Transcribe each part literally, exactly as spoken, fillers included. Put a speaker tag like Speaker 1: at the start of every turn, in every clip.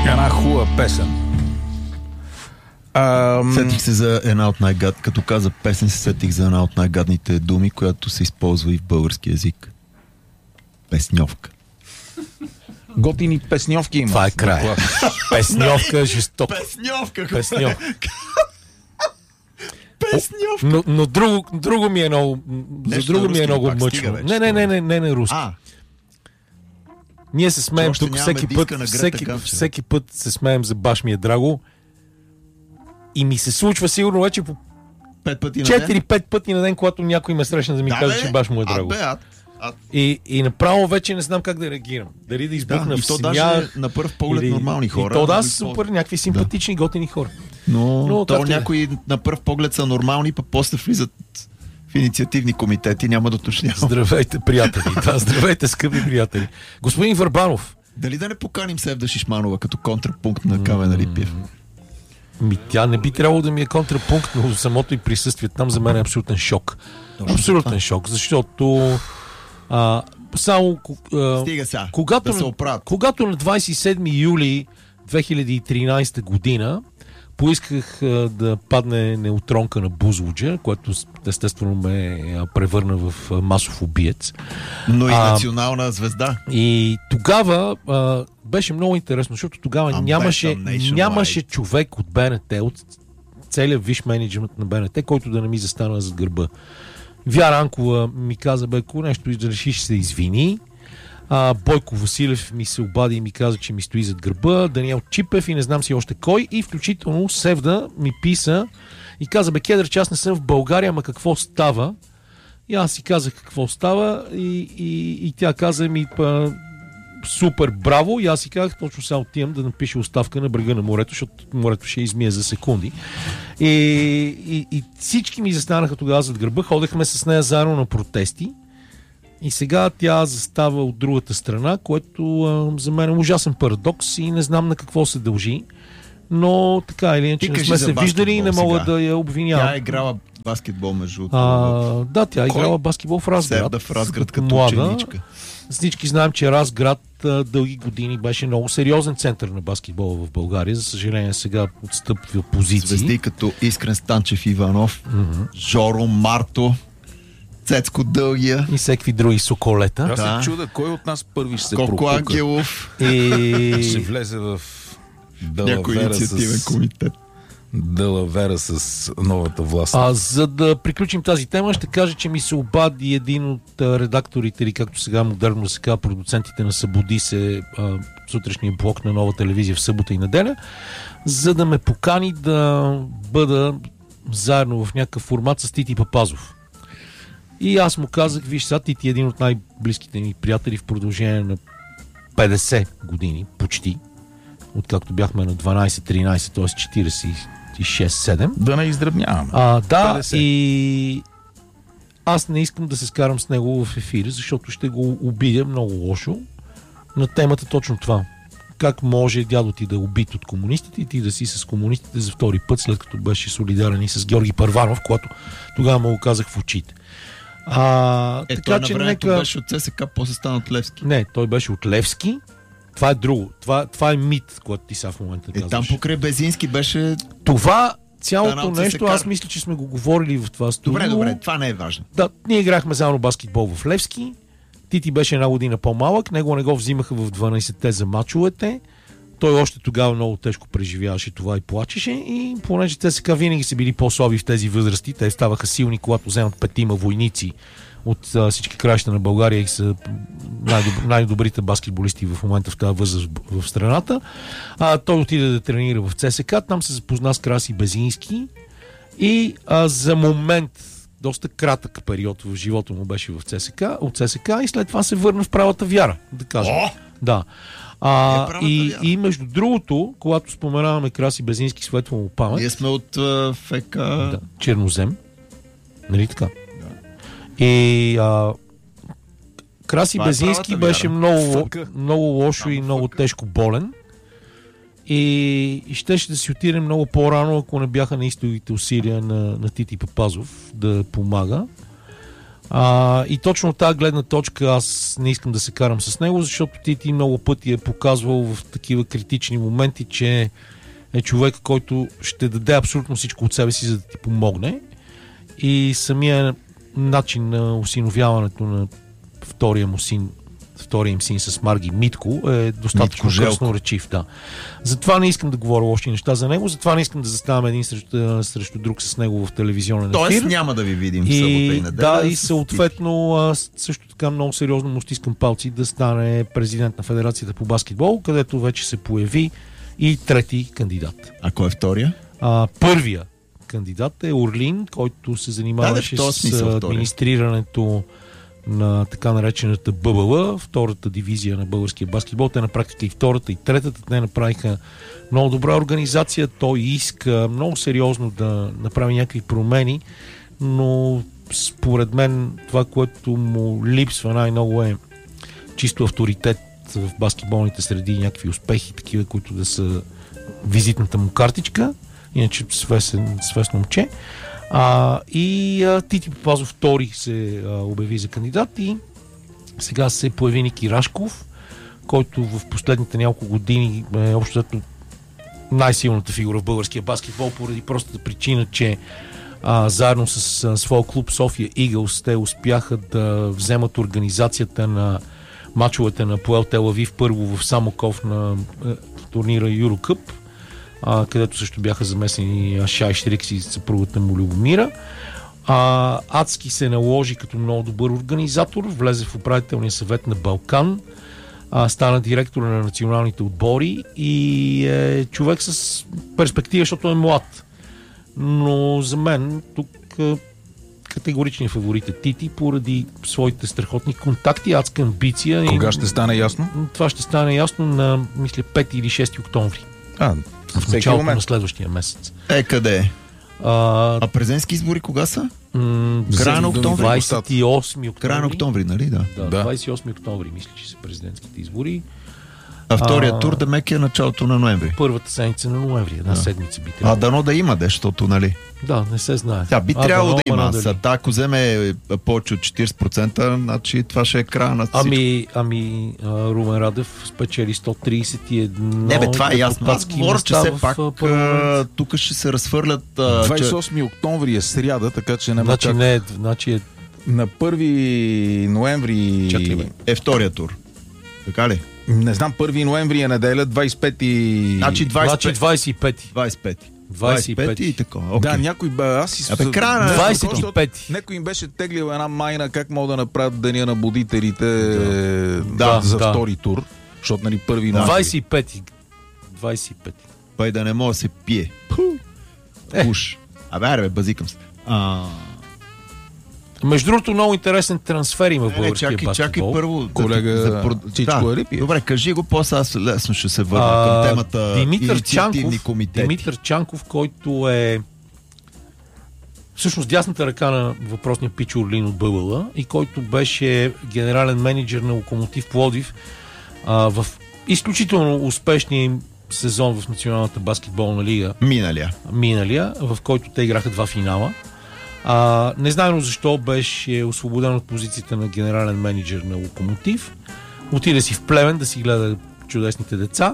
Speaker 1: Една хубава песен. Ам...
Speaker 2: Сетих се за една от най-гад... Като каза песен, се сетих за една от най-гадните думи, която се използва и в български език. Песньовка.
Speaker 1: Готини песньовки има.
Speaker 3: Това е край. Песньовка, жестоко.
Speaker 2: Песньовка!
Speaker 3: Песньовка.
Speaker 2: Песньовка!
Speaker 3: Но, но друго, друго ми е много...
Speaker 2: Нещо
Speaker 3: за друго
Speaker 2: на
Speaker 3: ми е
Speaker 2: руски
Speaker 3: много
Speaker 2: пак
Speaker 3: мъчно.
Speaker 2: стига вече,
Speaker 3: Не, не, не, не, не, не руски.
Speaker 2: А,
Speaker 3: Ние се смеем
Speaker 2: още
Speaker 3: тук
Speaker 2: нямаме
Speaker 3: всеки
Speaker 2: диска
Speaker 3: път,
Speaker 2: на Грета
Speaker 3: всеки,
Speaker 2: Ганчева.
Speaker 3: всеки път се смеем за баш ми е драго. И ми се случва сигурно вече по
Speaker 2: пет пъти на ден.
Speaker 3: четири-пет пъти на ден, когато някой ме срещна да ми
Speaker 2: Да,
Speaker 3: каже,
Speaker 2: бе,
Speaker 3: че баш му е
Speaker 2: ад,
Speaker 3: драго.
Speaker 2: бе, ад, ад.
Speaker 3: И, и направо вече не знам как да реагирам. Дали да
Speaker 2: Да,
Speaker 3: избухна
Speaker 2: и
Speaker 3: в
Speaker 2: то
Speaker 3: смях.
Speaker 2: даже на пръв поглед
Speaker 3: или...
Speaker 2: нормални хора.
Speaker 3: И то да,
Speaker 2: но
Speaker 3: супер, някакви симпатични, готини хора.
Speaker 2: Но,
Speaker 3: Но
Speaker 2: то
Speaker 3: както и да е.
Speaker 2: някои на пръв поглед са нормални, пък после влизат в инициативни комитети, няма да уточнявам.
Speaker 3: Здравейте, приятели. Да, здравейте, скъпи приятели. Господин Върбанов.
Speaker 2: Дали да не поканим Севда Шишманова като контрапункт на Камен Алипиев?
Speaker 3: Ми, тя не би трябвало да ми е контрапункт, но самото и присъствие там за мен е абсолютен шок.
Speaker 2: Точно
Speaker 3: Абсолютен
Speaker 2: така.
Speaker 3: шок, защото а, само а,
Speaker 2: Стига сега,
Speaker 3: когато,
Speaker 2: да се
Speaker 3: на,
Speaker 2: оправят.
Speaker 3: когато на двадесет и седми юли две хиляди и тринадесета година поисках а, да падне неутронка на Бузлуджа, което естествено ме а, превърна в а, масов убиец.
Speaker 2: Но и
Speaker 3: А,
Speaker 2: национална звезда.
Speaker 3: И тогава а, беше много интересно, защото тогава
Speaker 2: Ambition
Speaker 3: нямаше,
Speaker 2: Nationwide.
Speaker 3: нямаше човек от БНТ, от целият виш менеджмент на БНТ, който да не ми застана зад гърба. Вяра Анкова ми каза, бе, ако нещо изрешиш, ще се извини. А, Бойко Василев ми се обади и ми каза, че ми стои зад гърба. Даниел Чипев и не знам си още кой. И включително Севда ми писа и каза, бе, Кедър, че аз не съм в България, ама какво става? И аз си казах какво става и, и, и тя каза ми па, супер браво и аз си казах точно сега отивам да напиша оставка на брега на морето, защото морето ще измие за секунди. И, и, и всички ми застанаха тогава зад гърба, ходехме с нея заедно на протести и сега тя застава от другата страна, което а, за мен е ужасен парадокс и не знам на какво се дължи, но така или иначе
Speaker 2: Ти
Speaker 3: не
Speaker 2: кажи
Speaker 3: сме
Speaker 2: за
Speaker 3: се виждали и не
Speaker 2: баскетбол
Speaker 3: мога
Speaker 2: сега.
Speaker 3: да я обвинявам.
Speaker 2: Тя е играла баскетбол между другото.
Speaker 3: А, да, тя е играла баскетбол в Разград.
Speaker 2: Севда в Разград като
Speaker 3: млада.
Speaker 2: ученичка.
Speaker 3: Всички знаем, че Разград а, дълги години беше много сериозен център на баскетбола в България. За съжаление сега отстъпва позиции.
Speaker 2: Звезди като Искрен Станчев Иванов, mm-hmm. Жоро Марто, Цецко Дългия,
Speaker 3: И всеки други соколета.
Speaker 1: Аз
Speaker 2: Да.
Speaker 1: се чуда кой от нас първи ще се
Speaker 2: Коко
Speaker 1: пропука.
Speaker 2: Ангелов,
Speaker 3: И...
Speaker 1: Ще влезе в
Speaker 2: някой
Speaker 1: Далавера
Speaker 2: инициативен
Speaker 1: с,
Speaker 2: комитет.
Speaker 1: Далавера с новата власт.
Speaker 3: А, за да приключим тази тема, ще кажа, че ми се обади един от а, редакторите, или както сега модерно се казва, продуцентите на Събуди се, а, сутрешния блок на Нова телевизия в събота и неделя, за да ме покани да бъда заедно в някакъв формат с Тити Папазов. И аз му казах, виж сега, Тити е един от най-близките ми приятели в продължение на петдесет години, почти, откакто бяхме на дванадесет-тринадесет, т.е. четиридесет и шест седем.
Speaker 1: Да не издръбняваме.
Speaker 3: А, да,
Speaker 1: петдесет.
Speaker 3: и аз не искам да се скарам с него в ефир, защото ще го обидя много лошо на темата точно това. Как може дядо ти да е убит от комунистите и ти да си с комунистите за втори път, след като беше солидарен и с Георги Първанов, когато тогава му го казах в очите. А,
Speaker 2: Е,
Speaker 3: така
Speaker 2: той
Speaker 3: че
Speaker 2: на времето
Speaker 3: нека...
Speaker 2: беше от ЦСКА, после стана от Левски.
Speaker 3: Не, той беше от Левски. Това е друго. Това, това е мит, който ти сега в момента
Speaker 2: Е,
Speaker 3: казваш.
Speaker 2: там покрай Безински беше...
Speaker 3: Това цялото
Speaker 2: Станал
Speaker 3: нещо,
Speaker 2: ЦСКА.
Speaker 3: аз мисля, че сме го говорили в това студио.
Speaker 2: Добре, добре, това не е важно.
Speaker 3: Да, ние играхме заедно баскетбол в Левски. Тити беше една година по-малък. Него не го взимаха в дванадесетте за мачовете. Той още тогава много тежко преживяваше това и плачеше. И понеже те сега винаги са били по-слаби в тези възрасти, те ставаха силни, когато вземат петима войници от а, всички краища на България и са най-доб... най-добрите баскетболисти в момента в тази възраст в страната. А, той отиде да тренира в ЦСКА. Там се запозна с Краси Безински. И а, за момент, доста кратък период в живота му беше в ЦСКА, от ЦСКА и след това се върна в правата вяра, да кажем.
Speaker 2: О!
Speaker 3: Да. А,
Speaker 2: Е,
Speaker 3: и,
Speaker 2: вяра.
Speaker 3: и между другото, когато споменаваме Краси Безински, светла му памет,
Speaker 2: Ние сме от uh, ФК...
Speaker 3: да, Чернозем, нали така? Да. И а, Краси
Speaker 2: Това е
Speaker 3: Безински
Speaker 2: правата
Speaker 3: беше
Speaker 2: вяра.
Speaker 3: много,
Speaker 1: Фъка.
Speaker 3: много лошо
Speaker 1: Само
Speaker 3: и много
Speaker 1: фъка.
Speaker 3: тежко болен. И, и щеше да си отиде много по-рано, ако не бяха наистовите усилия на, на Тити Папазов да помага. А, и точно от тази гледна точка аз не искам да се карам с него, защото Тити много пъти е показвал в такива критични моменти, че е човек, който ще даде абсолютно всичко от себе си, за да ти помогне. И самия начин на осиновяването на втория му син, втория им син с Марги Митко е достатъчно красноречив. Да. Затова не искам да говоря още неща за него, затова не искам да заставам един срещу, срещу друг с него в телевизионен ефир.
Speaker 2: Тоест няма да ви видим в
Speaker 3: и,
Speaker 2: събота и неделя.
Speaker 3: Да, и съответно аз също така много сериозно му стискам палци да стане президент на Федерацията по баскетбол, където вече се появи и трети кандидат.
Speaker 2: А кой е втория?
Speaker 3: А, първия кандидат е Орлин, който се занимаваше
Speaker 2: да,
Speaker 3: с администрирането на така наречената Б Б Л, втората дивизия на българския баскетбол. Те на практика и втората, и третата. Те направиха много добра организация. Той иска много сериозно да направи някакви промени, но според мен това, което му липсва най-много е чисто авторитет в баскетболните среди и някакви успехи, такива, които да са визитната му картичка. Иначе свестен, свестно момче. А, и а, Тити Папазов втори се а, обяви за кандидат и сега се появи Ники Рашков, който в последните няколко години е общо най-силната фигура в българския баскетбол, поради простата причина, че а, заедно с а, своя клуб София Игълс те успяха да вземат организацията на мачовете на Пуел Тел Авив първо в Самоков на а, турнира Юрокъп, Uh, където също бяха замесени Шай Штрикс и съпругата му Любомира. Uh, адски се наложи като много добър организатор, влезе в управителния съвет на Балкан, uh, стана директор на националните отбори и е човек с перспектива, защото е млад. Но за мен тук uh, категоричният фаворит е Тити, поради своите страхотни контакти, адска амбиция.
Speaker 1: Кога
Speaker 3: и,
Speaker 1: ще стане ясно?
Speaker 3: Това ще стане ясно на, мисля, пети или шести октомври.
Speaker 1: А,
Speaker 3: в началото на следващия месец.
Speaker 2: Е, къде е?
Speaker 3: А,
Speaker 2: а президентски избори кога са?
Speaker 3: м-
Speaker 2: Края на октомври.
Speaker 3: двадесет и осми октомври.
Speaker 2: Края на октомври, нали? Да.
Speaker 3: Да,
Speaker 1: да.
Speaker 3: двадесет и осми октомври, мисля, че са президентските избори.
Speaker 2: А втория
Speaker 3: а,
Speaker 2: тур да мек е началото на ноември.
Speaker 3: Първата седмица на ноември, една
Speaker 2: да.
Speaker 3: седмица би трябвало.
Speaker 2: А дано да има, защото, нали?
Speaker 3: Да, не се знае.
Speaker 2: Тя би
Speaker 3: а,
Speaker 2: трябвало
Speaker 3: дано,
Speaker 2: да има.
Speaker 3: дали.
Speaker 2: Та, ако вземе повече от четиридесет процента, значи това ще е края на всичко.
Speaker 3: Ами, ами Румен Радев спечели сто тридесет и едно.
Speaker 2: Не бе, това е ясно. Аз говоря, че все пак тук ще се разхвърлят...
Speaker 1: двадесет и осми октомври е сряда, така че няма
Speaker 3: значи
Speaker 1: как...
Speaker 3: Не е, значи е...
Speaker 1: На първи ноември...
Speaker 3: Чакай, бе.
Speaker 2: Е втория тур. Така ли?
Speaker 1: Не знам, първи ноември е неделя, двадесет и пети...
Speaker 2: Значи двадесет и пети.
Speaker 3: Значи двадесет и пети.
Speaker 2: двадесет и пети.
Speaker 3: двадесет и пети
Speaker 2: и така.
Speaker 1: Okay. Да, някой бе, аз си...
Speaker 2: Абе, края на...
Speaker 3: двадесет и пети.
Speaker 1: Някой им беше теглил една майна как могат да направят деня на будителите
Speaker 2: да,
Speaker 1: за
Speaker 3: да.
Speaker 1: втори тур, защото нали първи ноември.
Speaker 3: двадесет и пети. двадесет и пети.
Speaker 2: Пай да не мога да се пие.
Speaker 3: Е.
Speaker 2: Пуш. Абе, аре, бе, базикам се. А...
Speaker 3: Между другото, много интересен трансфер има в българския
Speaker 2: чакай,
Speaker 3: баскетбол.
Speaker 2: чакай първо.
Speaker 1: Колега
Speaker 2: за, за,
Speaker 1: Чичко
Speaker 2: да.
Speaker 1: Елипиев.
Speaker 2: Добре, кажи го, после аз лесно ще се върна
Speaker 3: А,
Speaker 2: към темата
Speaker 3: Димитър Чанков,
Speaker 2: комитети.
Speaker 3: Димитър Чанков, който е всъщност дясната ръка на въпросния Пич Орлин от Б Б Л и който беше генерален менеджер на Локомотив Пловдив а, в изключително успешния им сезон в Националната баскетболна лига.
Speaker 2: Миналия.
Speaker 3: Миналия, в който те играха два финала. А, незнайно защо беше освободен от позицията на генерален менеджер на Локомотив. Отиде си в Плевен да си гледа чудесните деца.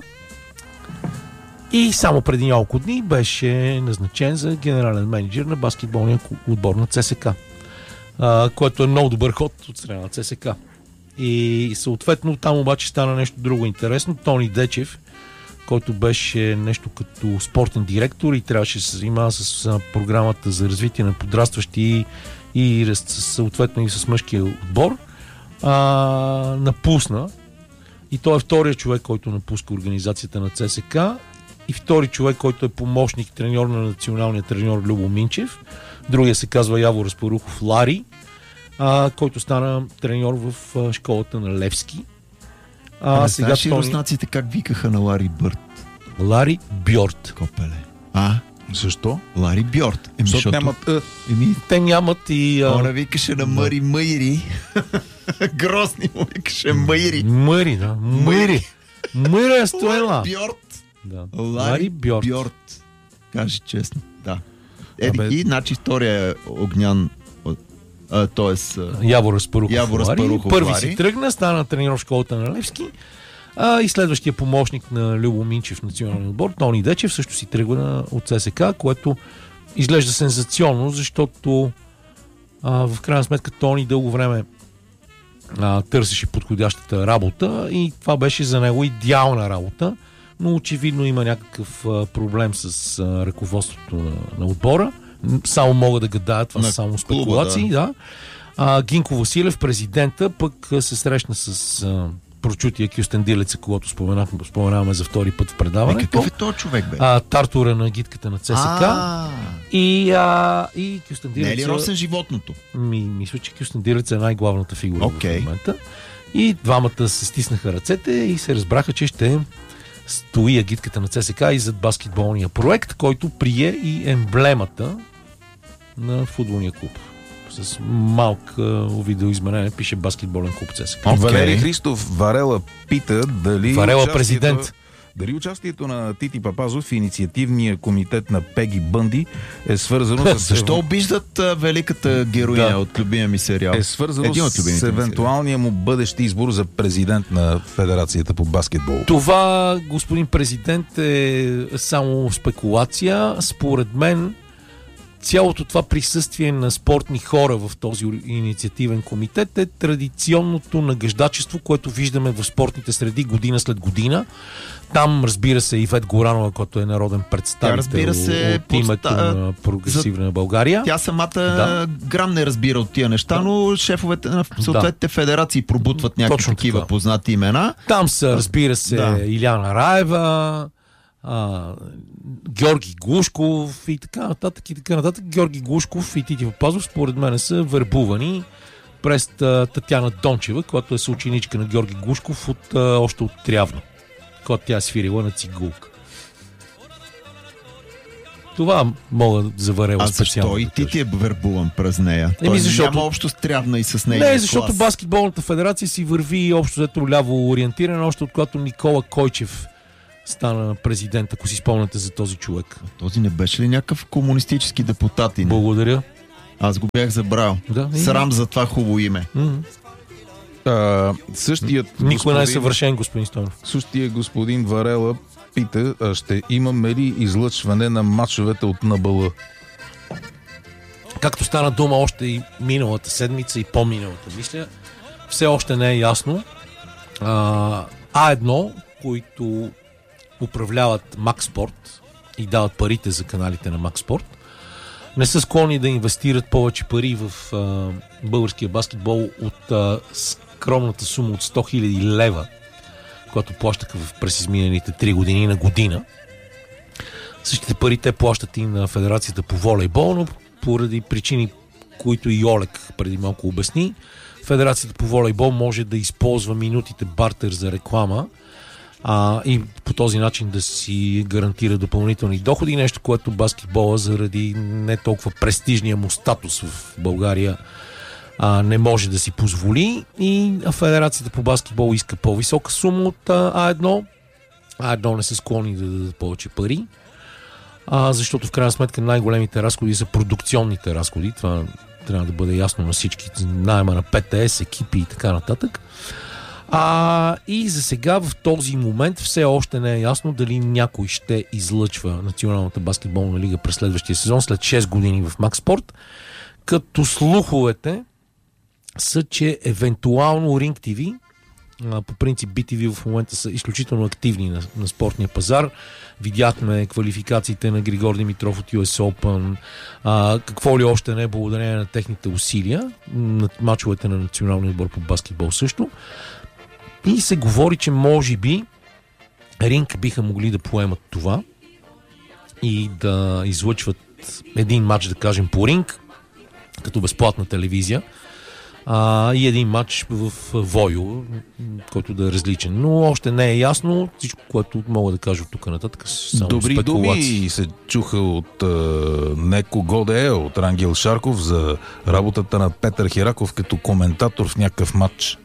Speaker 3: И само преди няколко дни беше назначен за генерален менеджер на баскетболния отбор на Ц С К. А, което е много добър ход от страна на Ц С К. И съответно там обаче стана нещо друго интересно. Тони Дечев, който беше нещо като спортен директор и трябваше да се занимава с програмата за развитие на подрастващи и, и съответно и с мъжкия отбор, а, напусна. И той е втория човек, който напуска организацията на Ц С К и втори човек, който е помощник треньор на националния треньор Любо Минчев. Другия се казва Яво Разпарухов Лари, а, който стана треньор в а, школата на Левски.
Speaker 2: А, а
Speaker 3: сега
Speaker 2: знаеш ли
Speaker 3: Тони...
Speaker 2: руснаците как викаха на Лари Бърт?
Speaker 3: Лари Бьорт.
Speaker 2: Копеле. А?
Speaker 1: Защо?
Speaker 2: Лари Бьорт. Еми,
Speaker 1: защото нямат... Е.
Speaker 2: Еми,
Speaker 3: те нямат и... А...
Speaker 2: Она викаше на Мъри Мъйри. Грозни му викаше Мъйри.
Speaker 3: Мъри, да. Мъри. Мъри е стоела.
Speaker 2: Лари Бьорт.
Speaker 3: Да.
Speaker 2: Лари
Speaker 3: Бьорт.
Speaker 2: Бьорт. Кажи честно. Да. Е,
Speaker 3: Абе...
Speaker 2: и значи втория Огнян а, т.е.
Speaker 3: Явор Аспарухов.
Speaker 2: Явор Аспарухов
Speaker 3: Първи
Speaker 2: Лари.
Speaker 3: си тръгна, стана треньор в школата на Левски. А, и следващия помощник на Любо Минчев в националния отбор, Тони Дечев, също си тръгва от ЦСКА, което изглежда сензационно, защото а, в крайна сметка Тони дълго време а, търсеше подходящата работа и това беше за него идеална работа, но очевидно има някакъв а, проблем с а, ръководството на, на отбора. Само мога да гадая, това
Speaker 2: на
Speaker 3: са само
Speaker 2: клуба,
Speaker 3: спекулации. Да. Да. А, Гинко Василев, президента, пък а, се срещна с а, прочутия Кюстендилеца, когато споменаваме за втори път в предаването.
Speaker 2: Е, какъв е този човек, бе?
Speaker 3: А, тартура на гидката на ЦСКА. И, а, и Кюстендилеца...
Speaker 2: Не е ли Росен животното?
Speaker 3: Ми, мисля, че Кюстендилеца е най-главната фигура
Speaker 2: okay.
Speaker 3: в момента. И двамата се стиснаха ръцете и се разбраха, че ще стои агитката на ЦСКА и зад баскетболния проект, който прие и емблемата на футболния клуб. С малка видеоизменение пише баскетболен клуб ЦСКА.
Speaker 1: Okay. Валери Христов Варела пита дали
Speaker 3: Варела президент.
Speaker 1: Дали участието на Тити Папазов в инициативния комитет на Пеги Бънди е свързано с...
Speaker 2: Защо обиждат а, великата героиня да. от любимия ми сериал?
Speaker 1: Е свързано с евентуалния му бъдещ избор за президент на Федерацията по баскетбол.
Speaker 3: Това, господин президент, е само спекулация. Според мен цялото това присъствие на спортни хора в този инициативен комитет е традиционното нагаждачество, което виждаме в спортните среди година след година. Там, разбира се, Ивет Горанова, който е народен представител
Speaker 2: се,
Speaker 3: от името подста... на Прогресивна за... България.
Speaker 2: Тя самата да. грам не разбира от тия неща, да. но шефовете на съответните да. федерации пробутват някакви Точно такива така. познати имена.
Speaker 3: Там са, разбира се, да. Иляна Раева, А, Георги Глушков и така нататък и така нататък. Георги Глушков и Тити Папазов според мен са вербувани през Татяна Дончева, която е съученичка на Георги Глушков от, а, още от Трявна, когато тя е свирила на цигулка. Това мога да заваря
Speaker 2: а
Speaker 3: специално.
Speaker 2: А защо и Тити е вербуван през нея?
Speaker 3: Еми, защото...
Speaker 2: няма общо с Трявна и с нея.
Speaker 3: Не, защото клас. Баскетболната федерация си върви общо зато ляво ориентиране, още от когато Никола Койчев стана президент, ако си спомняте за този човек.
Speaker 2: Този не беше ли някакъв комунистически депутат? Не?
Speaker 3: Благодаря.
Speaker 2: Аз го бях забрал.
Speaker 3: Да,
Speaker 2: Срам за това хубаво име.
Speaker 3: Mm-hmm.
Speaker 1: А, същият
Speaker 3: Никой
Speaker 1: господин,
Speaker 3: не е съвършен, господин Стойнов.
Speaker 1: Същия господин Варела пита, а ще имаме ли излъчване на мачовете от НБЛ?
Speaker 3: Както стана дума още и миналата седмица и по-миналата, мисля, все още не е ясно. А, А1, които управляват Макспорт и дават парите за каналите на Макспорт, не са склонни да инвестират повече пари в а, българския баскетбол от а, скромната сума от сто хиляди лева, която плащаха през изминалите три години на година. Същите пари те плащат и на Федерацията по волейбол, но поради причини, които и Олег преди малко обясни, Федерацията по волейбол може да използва минутите бартер за реклама а, и по този начин да си гарантира допълнителни доходи, нещо, което баскетбола заради не толкова престижния му статус в България а, не може да си позволи, и Федерацията по баскетбол иска по-висока сума от А1. А1 не са склонни да дадат повече пари, а, защото в крайна сметка най-големите разходи са продукционните разходи. Това трябва да бъде ясно на всички. Найема на ПТС, екипи и така нататък. А, и за сега в този момент все още не е ясно дали някой ще излъчва Националната баскетболна лига през следващия сезон, след шест години в Макспорт, като слуховете са, че евентуално Ring ти ви, по принцип би ти ви в момента са изключително активни на, на спортния пазар. Видяхме квалификациите на Григор Димитров от Ю Ес Open, а, какво ли още не е благодарение на техните усилия, на мачовете на националния отбор по баскетбол също. И се говори, че може би Ринг биха могли да поемат това и да излъчват един матч, да кажем, по Ринг, като безплатна телевизия, а, и един матч в Войо, който да е различен. Но още не е ясно. Всичко, което мога да кажа от тук нататък, само
Speaker 1: добри
Speaker 3: спекулации.
Speaker 1: думи се чуха от е, Неко Годе, от Рангел Шарков за работата на Петър Хераков като коментатор в някакъв матч.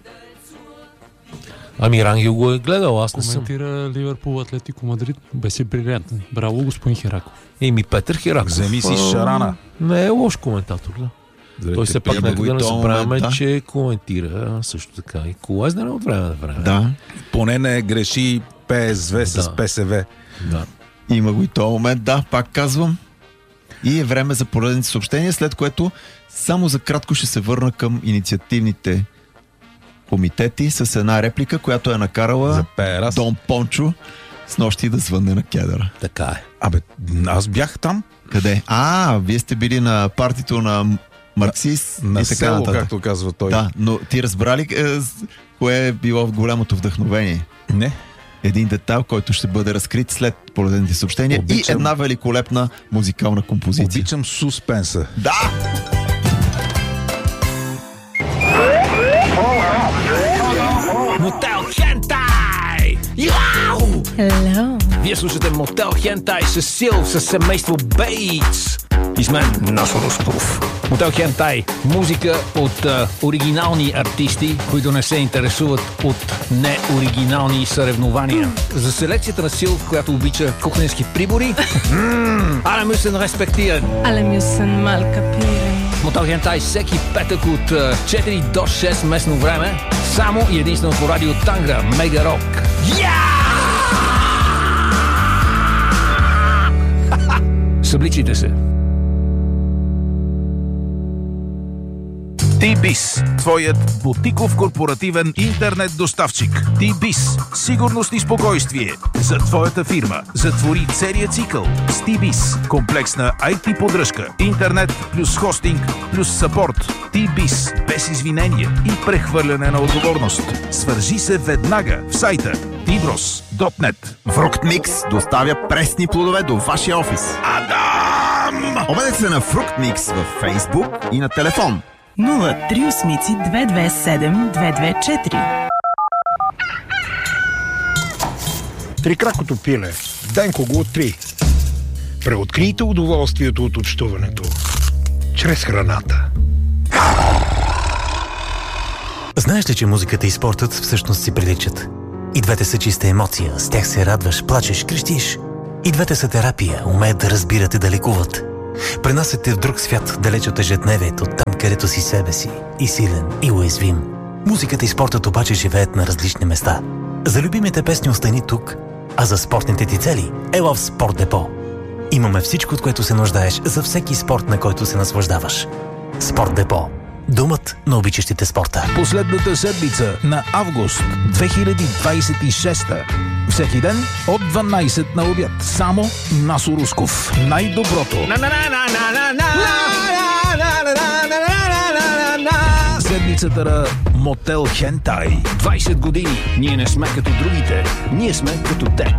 Speaker 3: Ами Рангел го е гледал, аз не съм.
Speaker 4: Коментира Ливърпул Атлетико Мадрид. Беше брилянтен. Браво, господин Хераков.
Speaker 3: Еми Петър Хераков.
Speaker 1: Вземи си шарана.
Speaker 3: Не е лош коментатор, да. Той се пак нека да не
Speaker 2: този
Speaker 3: забравяме,
Speaker 2: момент, да.
Speaker 3: че коментира също така и колездене от време на време.
Speaker 2: Да,
Speaker 1: Поне не греши ПСВ с
Speaker 3: Да.
Speaker 1: ПСВ.
Speaker 3: Да.
Speaker 2: има го и този момент, да, пак казвам. И е време за поредните съобщения, след което само за кратко ще се върна към инициативните комитети с една реплика, която е накарала
Speaker 1: За Перас.
Speaker 2: Дон Пончо с нощи да звънне на кедъра.
Speaker 3: Така е.
Speaker 1: Абе, аз бях там.
Speaker 2: Къде? А, вие сте били на партито на марксист
Speaker 1: На
Speaker 2: и така
Speaker 1: село,
Speaker 2: нататък.
Speaker 1: както казва той.
Speaker 2: Да, но ти разбрали е, с- кое е било голямото вдъхновение?
Speaker 1: Не.
Speaker 2: Един детайл, който ще бъде разкрит след поредните съобщения
Speaker 1: Обичам.
Speaker 2: и една великолепна музикална композиция.
Speaker 1: Обичам суспенса.
Speaker 2: Да!
Speaker 3: Мотел Хентай! Яу!
Speaker 5: Hello.
Speaker 3: Вие слушате Мотел Хентай с Сил, с семейство Бейтс. И с мен Насо Русков. Мотел Хентай. Музика от а, оригинални артисти, които не се интересуват от неоригинални съревнования. За селекцията на Сил, която обича кухненски прибори, але müssen respektieren.
Speaker 5: Alle müssen mal kapieren.
Speaker 3: Мотел Хентай всеки петък от а, четири до шест местно време, само и единствено по радио Тангра, Мега Рок. Събличите се.
Speaker 6: T-Biz, твоят бутиков корпоративен интернет доставчик. T-Biz, сигурност и спокойствие за твоята фирма. Затвори целия цикъл с T-Biz. Комплексна ай ти поддръжка, интернет плюс хостинг плюс съпорт. T-Biz, без извинение и прехвърляне на отговорност. Свържи се веднага в сайта ти брос точка нет.
Speaker 2: Фруктмикс доставя пресни плодове до вашия офис.
Speaker 6: Адам!
Speaker 2: Обадете се на Фруктмикс във Фейсбук и на телефон.
Speaker 7: нула три осмици две две седем две две четири.
Speaker 8: Трикракото пиле. Денко го откри. Преоткрийте удоволствието от общуването чрез храната.
Speaker 9: Знаеш ли, че музиката и спортът всъщност си приличат? И двете са чиста емоция, с тях се радваш, плачеш, крещиш. И двете са терапия, умеят да разбират и да лекуват. Пренасят те в друг свят, далеч от ежедневието, там където си себе си, и силен, и уязвим. Музиката и спортът обаче живеят на различни места. За любимите песни остани тук, а за спортните ти цели ела в Спорт Депо. Имаме всичко, от което се нуждаеш за всеки спорт, на който се наслаждаваш. Спорт Депо. Думът на обичащите спорта.
Speaker 6: Последната седмица на август две хиляди двадесет и шеста. Всеки ден от дванадесет на обяд. Само Насо Русков. Най-доброто. Седмицата на Мотел Хентай.
Speaker 3: двадесет години. Ние не сме като другите. Ние сме като теб.